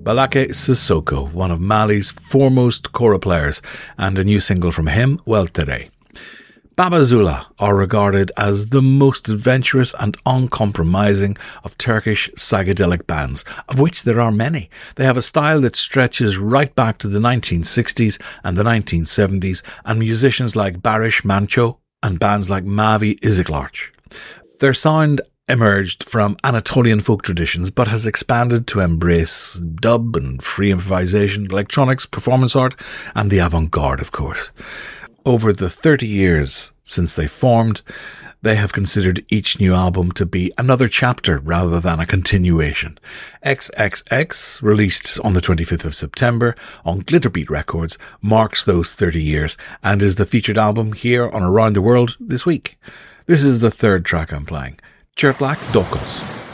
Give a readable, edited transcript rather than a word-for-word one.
Balake Sissoko, one of Mali's foremost kora players, and a new single from him, Weltere. Baba Zula are regarded as the most adventurous and uncompromising of Turkish psychedelic bands, of which there are many. They have a style that stretches right back to the 1960s and the 1970s, and musicians like Barış Manço and bands like Mavi Istiklal. Their sound emerged from Anatolian folk traditions, but has expanded to embrace dub and free improvisation, electronics, performance art, and the avant-garde, of course. Over the 30 years since they formed, they have considered each new album to be another chapter rather than a continuation. XXX, released on the 25th of September on Glitterbeat Records, marks those 30 years and is the featured album here on Around the World this week. This is the third track I'm playing, Çırtlak Dokuz.